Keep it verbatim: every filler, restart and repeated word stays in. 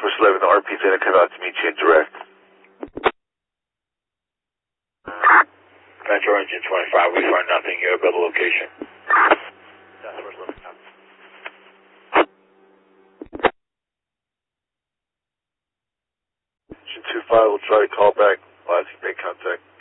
Force eleven, the R P's gonna come out to meet you in direct. Metro Engine twenty-five, we find nothing. You have a location. Task Force eleven, copy. Engine two five will try to call back. Last make contact.